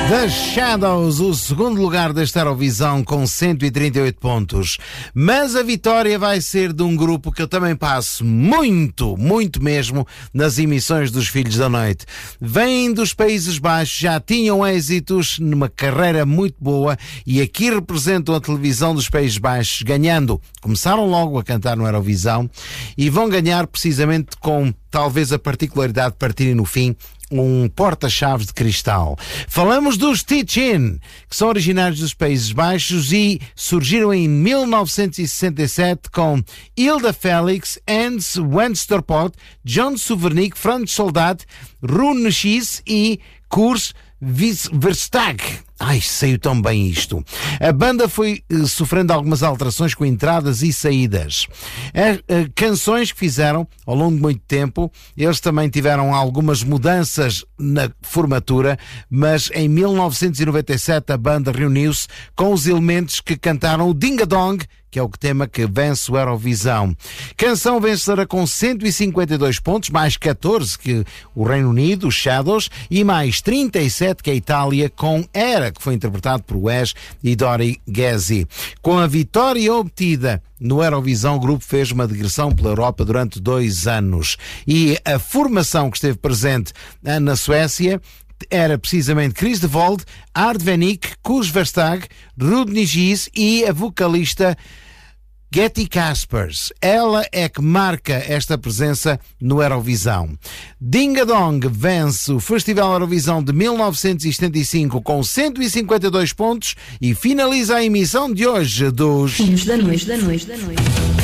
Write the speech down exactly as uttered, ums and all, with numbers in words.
The Shadows, o segundo lugar desta Eurovisão com cento e trinta e oito pontos. Mas a vitória vai ser de um grupo que eu também passo muito, muito mesmo nas emissões dos Filhos da Noite. Vêm dos Países Baixos, já tinham êxitos numa carreira muito boa e aqui representam a televisão dos Países Baixos, ganhando. Começaram logo a cantar no Eurovisão e vão ganhar precisamente com talvez a particularidade de partirem no fim um porta-chaves de cristal. Falamos dos Teach-In, que são originários dos Países Baixos e surgiram em mil novecentos e sessenta e sete com Hilda Felix, Hans Wensterpot, John Suvernick, Franz Soldat, Rune Schiess e Kurs Verstag. Ai, saiu tão bem isto. A banda foi uh, sofrendo algumas alterações com entradas e saídas. Uh, uh, canções que fizeram ao longo de muito tempo, eles também tiveram algumas mudanças na formatura, mas em mil novecentos e noventa e sete a banda reuniu-se com os elementos que cantaram o Ding a Dong, que é o tema que vence o Eurovisão. Canção vencedora com cento e cinquenta e dois pontos, mais catorze que o Reino Unido, os Shadows, e mais trinta e sete que a Itália, com Era, que foi interpretado por Wes e Dori Ghezzi. Com a vitória obtida no Eurovisão, o grupo fez uma digressão pela Europa durante dois anos. E a formação que esteve presente na Suécia era precisamente Chris de Vold, Ard Venik, Kurs Verstag, Rudny Schiess e a vocalista Getty Caspers. Ela é que marca esta presença no Eurovisão. Ding a Dong vence o Festival Eurovisão de mil novecentos e setenta e cinco com cento e cinquenta e dois pontos e finaliza a emissão de hoje dos Filhos da Noite, da Noite, da Noite.